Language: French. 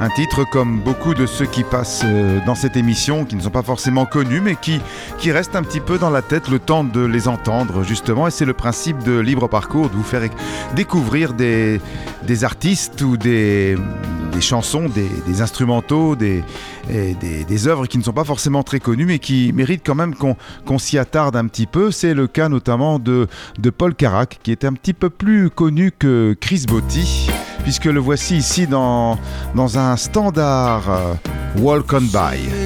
Un titre comme beaucoup de ceux qui passent dans cette émission, qui ne sont pas forcément connus, mais qui restent un petit peu dans la tête le temps de les entendre, justement. Et c'est le principe de Libre Parcours, de vous faire découvrir des artistes ou des chansons, des instrumentaux, des œuvres qui ne sont pas forcément très connues, mais qui méritent quand même qu'on s'y attarde un petit peu. C'est le cas notamment de Paul Carrack, qui est un petit peu plus connu que Chris Botti, puisque le voici ici dans un standard, Walk On By.